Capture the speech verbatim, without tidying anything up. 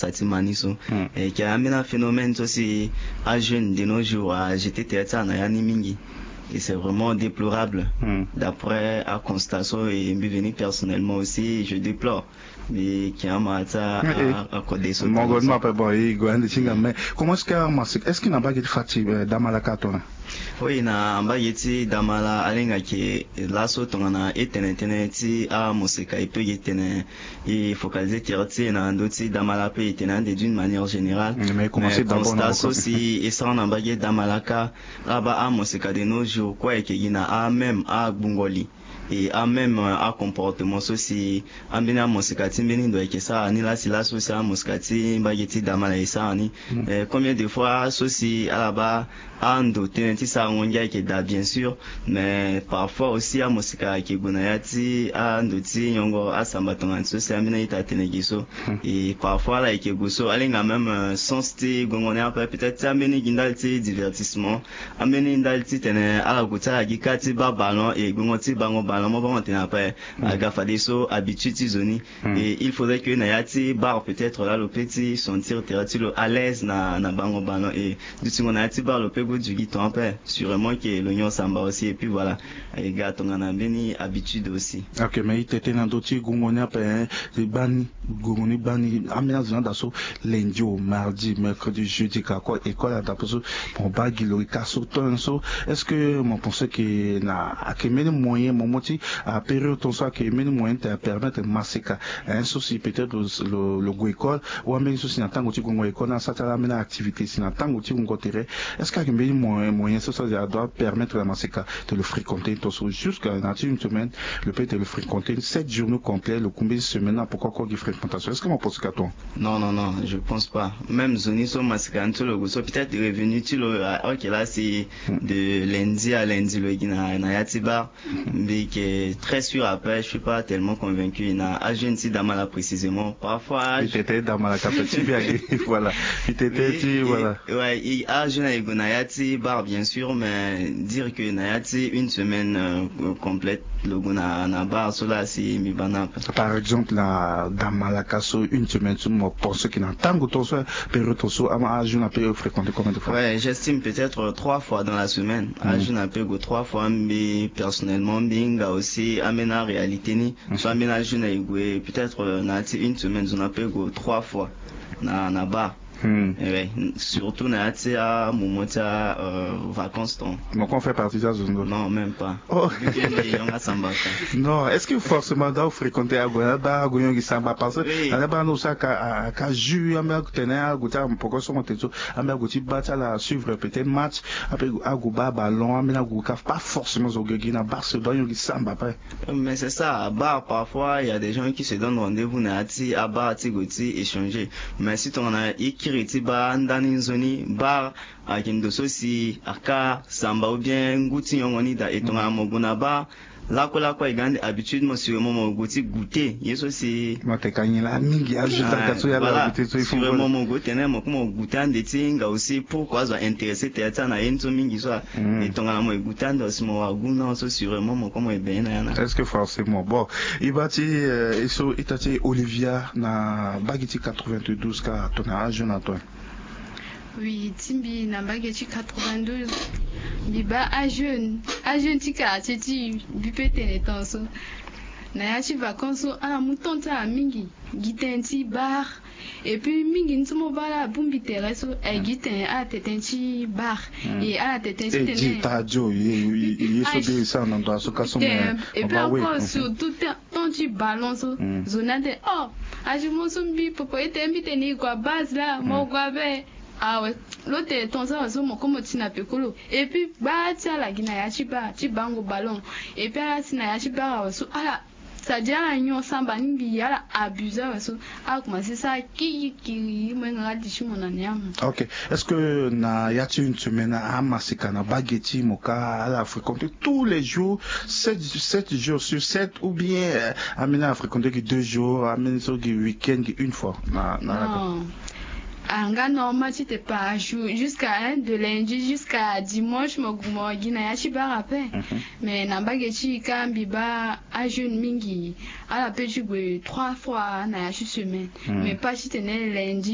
sati maniso et qui a amené un phénomène aussi à jeunes de nos jours à jeter théâtre na yani mingi. Et c'est vraiment déplorable. Mm. D'après à constatation et venu personnellement aussi, je déplore. Mais qui a mata à côté de mon gouvernement peut bon il gagne des mais comment est-ce que est-ce qu'il n'a pas de fatigue dans la carton? Oui, na ambageti damala alenga ki laso tongana etene tene ti a musika ipe yetene et focaliser tirati na ndoti damala pe etene d'une manière générale. Mais commencer d'abord na aussi et ça na ambageti damalaka aba a musika de nos jours quoi et ki na a même a bungoli et a même a comportement aussi ambina musikati mbeni ndo ke ça ni la sila so ça musikati mbageti damala isa ni combien de fois ceci à là-bas ando tenenti sa ngonja ke da bien sûr mais parfois aussi a musika ke gunayati ando ti nyongo asamba tonga so c'est amina ita tenegiso et parfois là ke guso alinga même sens ti gongone après peut-être ameni gindalti divertissement ameni ndalti tene ala guta gikati ba ballon et gongoti bango ballon mo bon tene après aga fadiso habitude zoni et il faudrait que nayati bar peut-être là le petit sentir terratilo à l'aise na na bango ballon et du tingonati bar le du guiton père sûrement que l'oignon samba aussi et puis voilà les gars on a béni habitude aussi. Ok mais il était dans d'autres gongoni après les bani gongoni bani amena zona daso lundi au mardi mercredi jeudi quoi école adaptation pour bagui le casso tonso est-ce que mon pensée que na a que meni moyen mon moti à période ton ça que meni moyen te permettre masika un souci peut-être le le go école ou ameni souci na tango ti gongo école na ça la mena activité si na tango ti gongo terrain est-ce que moyen moyen ça ça doit permettre à Masika de le fréquenter jusqu'à une semaine le peut de le fréquenter sept journées complets le combien de semaines pourquoi quoi de fréquentation est-ce que mon pense qu'à toi non non non je pense pas même zoni so Masika le go so peut-être revenu tu le ok là c'est de lundi à lundi le gina na yatiba mais que très sûr après je suis pas tellement convaincu na agenti damala précisément parfois il était damala capacité bien voilà il était voilà ouais il a jeune et bar bien sûr mais dire que nayati une semaine euh, complète le gona na bar cela c'est mi banap par exemple la damalakaso une semaine sur moi pour ceux qui n'entendent ton soit période ton soit à jeune peu fréquenter combien de fois ouais j'estime peut-être trois fois dans la semaine à jeune peu go trois fois mais personnellement binga aussi amena réalité ni soit amena jeune et peut-être nati une semaine on a peu go trois fois na na bar. Hmm. Ouais, surtout na à momota euh, vacances ton. Donc on fait partie de ça zone. Non, même pas. Oh. Non, est-ce que forcément doit fréquenter à Goya ba Goyon qui samba parce que là bas nous ça ka ka ju amel tenir à Gouta pourquoi son teto amel Gouti battre la suivre peut-être match après à Gouba ballon amel à Gouka pas forcément au Gagina Barcelone qui samba pas. Mais c'est ça, à bar parfois il y a des gens qui se donnent rendez-vous na ati à bar ati Gouti échanger. Mais si on a écrit ba ndani zoni bar akindo sosi aka samba ou bien ngouti yongoni da etonga moguna ba la ko la ko igande habitude mo sur mo gouti goûter yeso si mo te kanyela mingi ajouta kaso ya la goûter so il faut vraiment mo goûter na mo ko goûter ande tinga aussi pourquoi zo intéressé théâtre na yento mingi so etonga mo goûter ande aussi mo aguna so sûrement mo comme ben na est-ce que forcément bon il va ti eso itati Olivia na bagiti quatre-vingt-douze ka tona Jonathan. Oui, Timbi na bageti quatre-vingt-douze. Biba a jeune, a jeune tika teti bipete netanso. Na yachi vacances à mouton ta mingi, gitenti bar et puis mingi ntumo bala bumbi terreso e giten a tetenti bar et a tetenti tene. Et ta jo il so de ça non doit so kaso mais et puis encore sur tout ton tu balance zonade oh a je mon sombi popo était invité ni quoi base là mo quoi be ah ouais l'autre ton ça so mo comme tina pekolo et puis ba tia la gina ya chiba chibango ballon et puis ala tina ya chiba so ala ça dit à l'union samba n'imbi ala abuseur so a commencé ça qui qui me ngadi chimo na nyam. Ok, est-ce que na yati une semaine à Masika na bageti moka ala fréquenter tous les jours sept jours sur sept ou bien amena à fréquenter que deux jours amena so que week-end une fois na na non. Anga normal c'était pas jusqu'à de lundi jusqu'à dimanche mo gumo gina ya chiba après mais na bageti kambi ba a jeune mingi ala pe trois fois na ya semaine mais pas si tenait lundi